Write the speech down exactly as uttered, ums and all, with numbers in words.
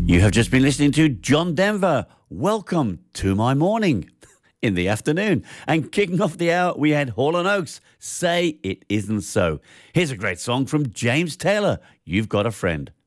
You have just been listening to John Denver. Welcome to my morning in the afternoon. And kicking off the hour, we had Hall and Oates, Say It Isn't So. Here's a great song from James Taylor, You've Got a Friend.